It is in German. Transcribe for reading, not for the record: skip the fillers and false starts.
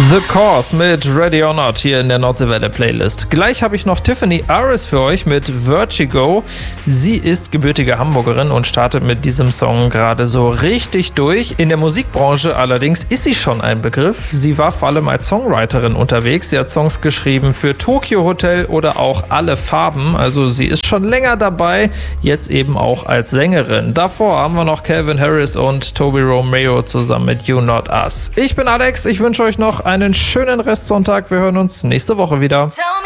The Cause mit Ready or Not hier in der Nordseewelle Playlist. Gleich habe ich noch Tiffany Aris für euch mit Vertigo. Sie ist gebürtige Hamburgerin und startet mit diesem Song gerade so richtig durch. In der Musikbranche allerdings ist sie schon ein Begriff. Sie war vor allem als Songwriterin unterwegs. Sie hat Songs geschrieben für Tokyo Hotel oder auch Alle Farben. Also sie ist schon länger dabei, jetzt eben auch als Sängerin. Davor haben wir noch Calvin Harris und Toby Romeo zusammen mit You Not Us. Ich bin Alex, ich wünsche euch noch einen schönen Restsonntag. Wir hören uns nächste Woche wieder.